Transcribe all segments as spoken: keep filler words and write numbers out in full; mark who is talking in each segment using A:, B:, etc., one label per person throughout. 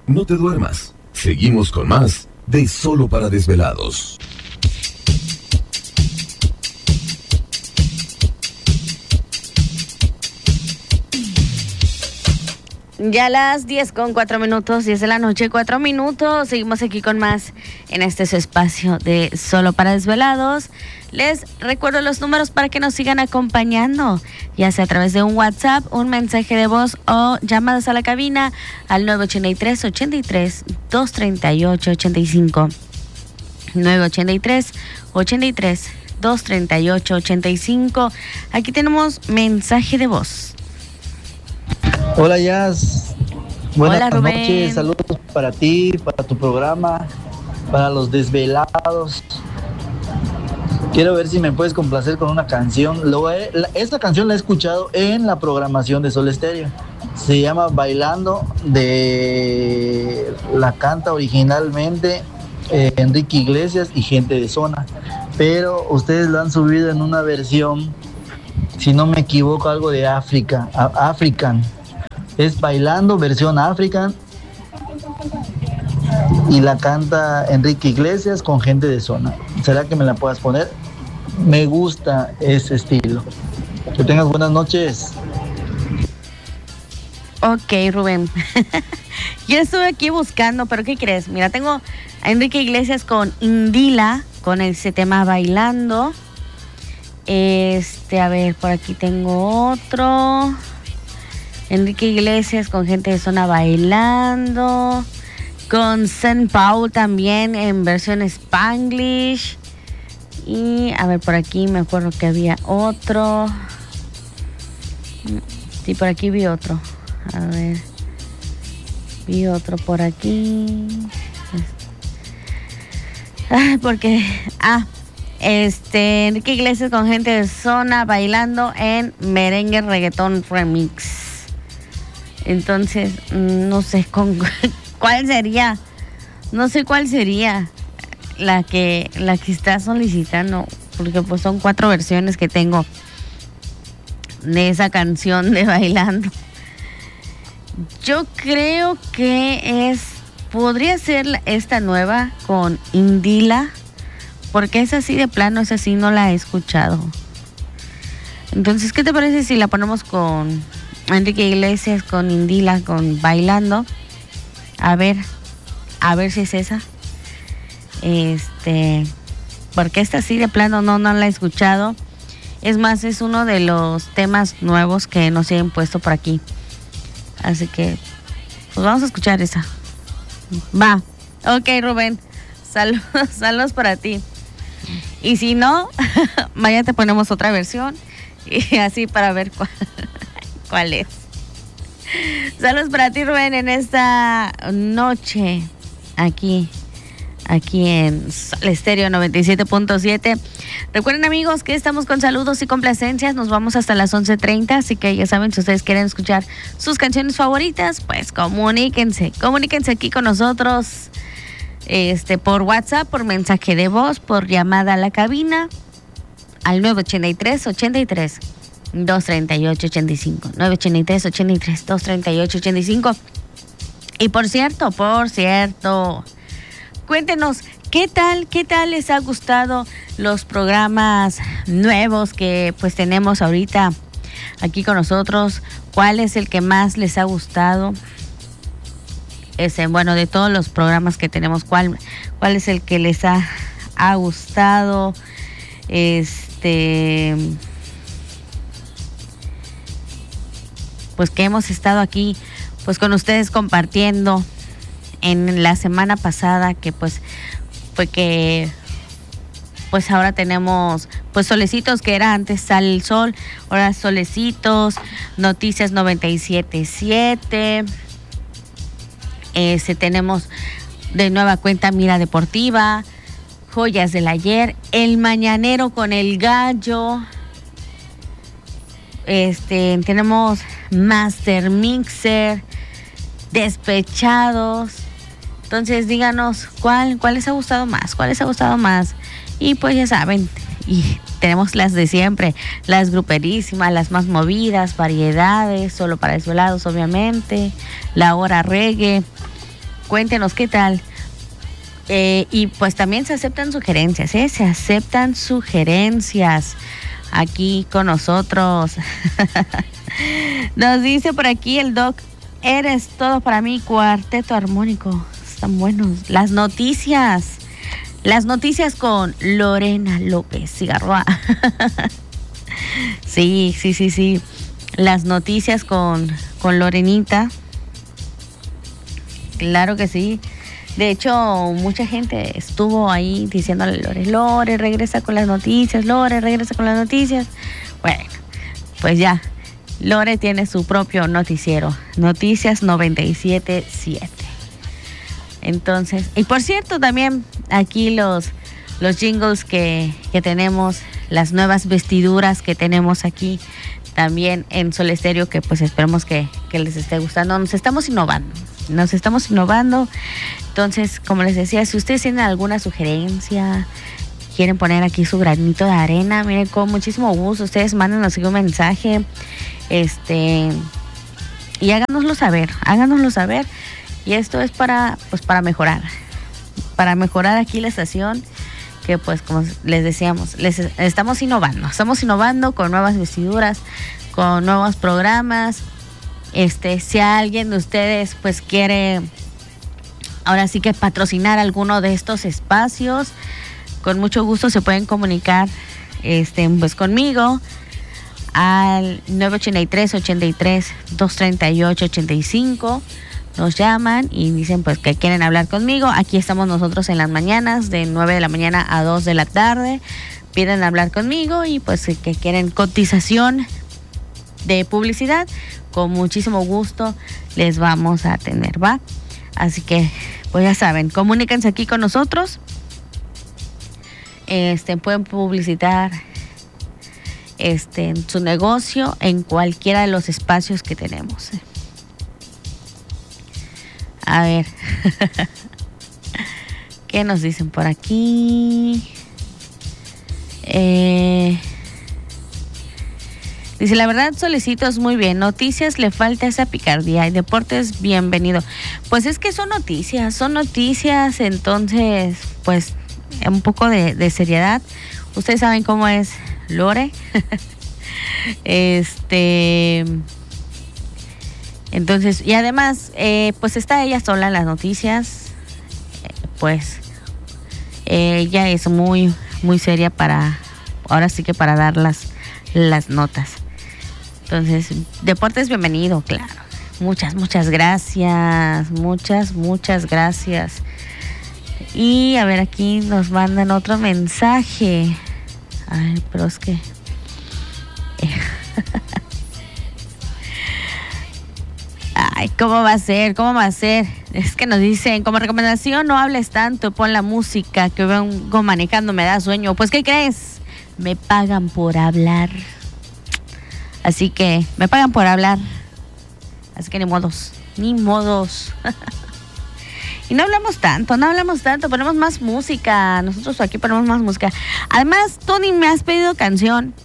A: No te duermas. Seguimos con más de Solo para Desvelados.
B: Ya a las diez con cuatro minutos, diez de la noche, cuatro minutos. Seguimos aquí con más en este su espacio de Solo para Desvelados. Les recuerdo los números para que nos sigan acompañando, ya sea a través de un WhatsApp, un mensaje de voz o llamadas a la cabina al nueve ochenta y tres, ochenta y tres, doscientos treinta y ocho, ochenta y cinco. nueve ochenta y tres, ochenta y tres, doscientos treinta y ocho, ochenta y cinco. Aquí tenemos mensaje de voz.
C: Hola Jazz, buenas
B: Hola, Rubén.
C: noches, saludos para ti, para tu programa, para los desvelados. Quiero ver si me puedes complacer con una canción. Lo he, la, esta canción la he escuchado en la programación de Sol Estéreo. Se llama Bailando, de la canta originalmente eh, Enrique Iglesias y Gente de Zona, pero ustedes la han subido en una versión, si no me equivoco, algo de África, African. Es Bailando, versión African, y la canta Enrique Iglesias con Gente de Zona. ¿Será que me la puedas poner? Me gusta ese estilo. Que tengas buenas noches.
B: Ok, Rubén. Yo estuve aquí buscando, pero ¿qué crees? Mira, tengo a Enrique Iglesias con Indila, con ese tema Bailando. Este, a ver, por aquí tengo otro. Enrique Iglesias con Gente de Zona Bailando. Con Saint Paul también en versión Spanglish. Y a ver, por aquí me acuerdo que había otro. Sí, por aquí vi otro. A ver. Vi otro por aquí. Ah, porque... Ah, este... Enrique Iglesias con Gente de Zona Bailando en Merengue Reggaetón Remix. Entonces, no sé con cuál sería. No sé cuál sería la que la que está solicitando, porque pues son cuatro versiones que tengo de esa canción de Bailando. Yo creo que es podría ser esta nueva con Indila, porque es así de plano, es así, no la he escuchado. Entonces, ¿qué te parece si la ponemos con Enrique Iglesias, con Indila, con Bailando? A ver, a ver si es esa. Este, porque esta sí de plano no, no la he escuchado. Es más, es uno de los temas nuevos que nos han puesto por aquí. Así que, pues vamos a escuchar esa. Va. Ok, Rubén. Saludos, saludos para ti. Y si no, mañana te ponemos otra versión. Y así para ver cuál, cuál es. Saludos para ti, Rubén, en esta noche aquí, aquí en Sol Estéreo noventa y siete punto siete. Recuerden, amigos, que estamos con saludos y complacencias. Nos vamos hasta las once treinta, así que ya saben, si ustedes quieren escuchar sus canciones favoritas, pues comuníquense, comuníquense aquí con nosotros, este, por WhatsApp, por mensaje de voz, por llamada a la cabina, al nueve ochenta y tres, ochenta y tres, doscientos treinta y ocho, ochenta y cinco, nueve ochenta y tres, ochenta y tres, doscientos treinta y ocho, ochenta y cinco. Y por cierto, por cierto, cuéntenos, ¿qué tal, qué tal les ha gustado los programas nuevos que pues tenemos ahorita aquí con nosotros? ¿Cuál es el que más les ha gustado? Ese, bueno, de todos los programas que tenemos, ¿cuál, cuál es el que les ha, ha gustado? Este, pues que hemos estado aquí pues con ustedes compartiendo en la semana pasada, que pues fue que pues ahora tenemos pues Solecitos, que era antes Sale el Sol, ahora Solecitos, Noticias noventa y siete punto siete, este, tenemos de nueva cuenta Mira Deportiva, Joyas del Ayer, El Mañanero con el Gallo, este, tenemos Master Mixer, Despechados. Entonces díganos cuál, cuál les ha gustado más, cuál les ha gustado más. Y pues ya saben, y tenemos las de siempre, las gruperísimas, las más movidas, variedades, Solo para Desvelados, obviamente, La Hora Reggae, cuéntenos qué tal. Eh, y pues también se aceptan sugerencias, ¿eh? Se aceptan sugerencias aquí con nosotros. Nos dice por aquí el doc, eres todo para mí, cuarteto armónico. Están buenos. Las noticias. Las noticias con Lorena López Cigarroa. Sí, sí, sí, sí. Las noticias con, con Lorenita. Claro que sí. De hecho, mucha gente estuvo ahí diciéndole, Lore, Lore, regresa con las noticias, Lore, regresa con las noticias. Bueno, pues ya, Lore tiene su propio noticiero, Noticias noventa y siete siete. Entonces, y por cierto, también aquí los, los jingles que, que tenemos, las nuevas vestiduras que tenemos aquí, también en Sol Estéreo, que pues esperemos que, que les esté gustando. Nos estamos innovando, nos estamos innovando. Entonces, como les decía, si ustedes tienen alguna sugerencia, quieren poner aquí su granito de arena, miren, con muchísimo gusto, ustedes mándenos un mensaje, este, y háganoslo saber, háganoslo saber. Y esto es para, pues, para mejorar, para mejorar aquí la estación, que pues como les decíamos, les estamos innovando, estamos innovando con nuevas vestiduras, con nuevos programas. Este, si alguien de ustedes pues quiere ahora sí que patrocinar alguno de estos espacios, con mucho gusto se pueden comunicar este, pues conmigo al nueve ocho tres, ocho tres, dos tres ocho, ocho cinco. Nos llaman y dicen pues que quieren hablar conmigo. Aquí estamos nosotros en las mañanas de nueve de la mañana a dos de la tarde. Piden hablar conmigo y pues que quieren cotización de publicidad. Con muchísimo gusto les vamos a atender, ¿va? Así que pues ya saben, comuníquense aquí con nosotros. Este, pueden publicitar este, su negocio en cualquiera de los espacios que tenemos. A ver, ¿qué nos dicen por aquí? Eh, dice, la verdad, Solecitos, muy bien. Noticias, le falta esa picardía. Y deportes, bienvenido. Pues es que son noticias, son noticias, entonces, pues, un poco de, de seriedad. Ustedes saben cómo es Lore. este... Entonces, y además, eh, pues está ella sola en las noticias, eh, pues eh, ella es muy, muy seria para, ahora sí que para dar las, las notas. Entonces, deportes, bienvenido, claro. Muchas, muchas gracias, muchas, muchas gracias. Y a ver, aquí nos mandan otro mensaje. Ay, pero es que... Eh, Ay, ¿cómo va a ser? ¿Cómo va a ser? Es que nos dicen, como recomendación, no hables tanto, pon la música, que vengo manejando, me da sueño. Pues, ¿qué crees? Me pagan por hablar. Así que, me pagan por hablar. Así que ni modos, ni modos. Y no hablamos tanto, no hablamos tanto, ponemos más música. Nosotros aquí ponemos más música. Además, tú ni me has pedido canción.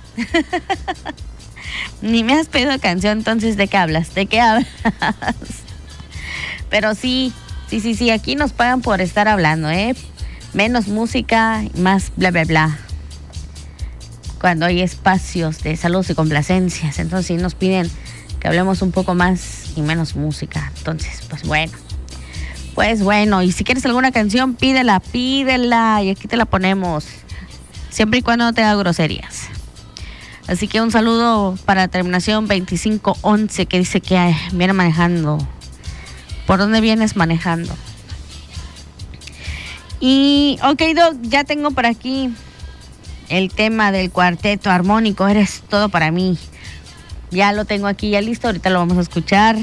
B: Ni me has pedido canción, entonces ¿de qué hablas? ¿De qué hablas? Pero sí, sí, sí, sí, aquí nos pagan por estar hablando, ¿eh? Menos música, más bla, bla, bla. Cuando hay espacios de saludos y complacencias, entonces sí nos piden que hablemos un poco más y menos música. Entonces, pues bueno. Pues bueno, y si quieres alguna canción, pídela, pídela, y aquí te la ponemos. Siempre y cuando no te haga groserías. Así que un saludo para terminación veinticinco once que dice que viene manejando. ¿Por dónde vienes manejando? Y, ok, Doc, ya tengo por aquí el tema del cuarteto armónico. Eres todo para mí. Ya lo tengo aquí, ya listo. Ahorita lo vamos a escuchar.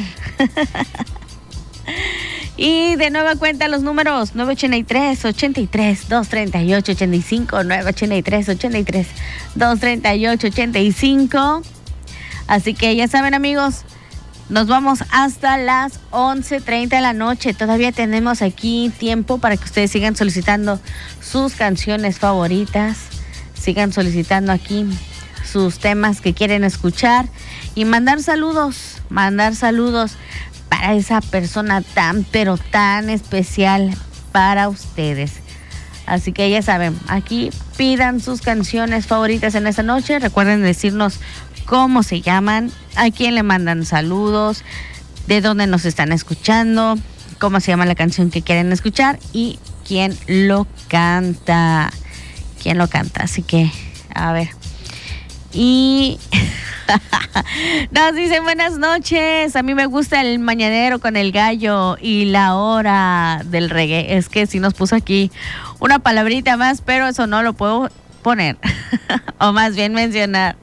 B: Y de nueva cuenta los números nueve ocho tres, ocho tres, dos tres ocho, ocho cinco, nueve ocho tres, ocho tres, dos tres ocho, ocho cinco. Así que ya saben, amigos, nos vamos hasta las once treinta de la noche. Todavía tenemos aquí tiempo para que ustedes sigan solicitando sus canciones favoritas. Sigan solicitando aquí sus temas que quieren escuchar y mandar saludos, mandar saludos para para esa persona tan, pero tan especial para ustedes. Así que ya saben, aquí pidan sus canciones favoritas en esta noche. Recuerden decirnos cómo se llaman, a quién le mandan saludos, de dónde nos están escuchando, cómo se llama la canción que quieren escuchar y quién lo canta. ¿Quién lo canta? Así que, a ver. Y nos dicen buenas noches. A mí me gusta el mañanero con el gallo y la hora del reggae. Es que sí nos puso aquí una palabrita más, pero eso no lo puedo poner. O más bien mencionar.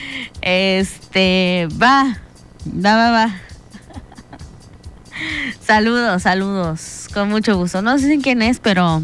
B: Este, va, va, va, va. Saludos, saludos. Con mucho gusto. No sé quién es, pero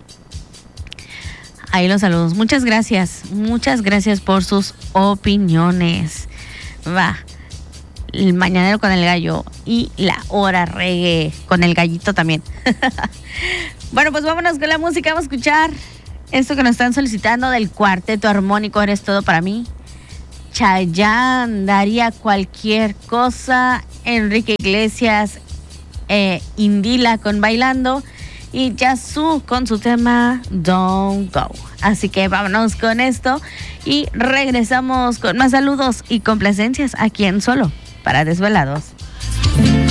B: ahí los saludos. Muchas gracias. Muchas gracias por sus opiniones. Va. El mañanero con el gallo y la hora reggae con el gallito también. Bueno, pues vámonos con la música. Vamos a escuchar esto que nos están solicitando del Cuarteto Armónico. Eres todo para mí. Chayanne, daría cualquier cosa. Enrique Iglesias, eh, Indila con Bailando y Yazoo con su tema Don't Go. Así que vámonos con esto y regresamos con más saludos y complacencias aquí en Solo para Desvelados.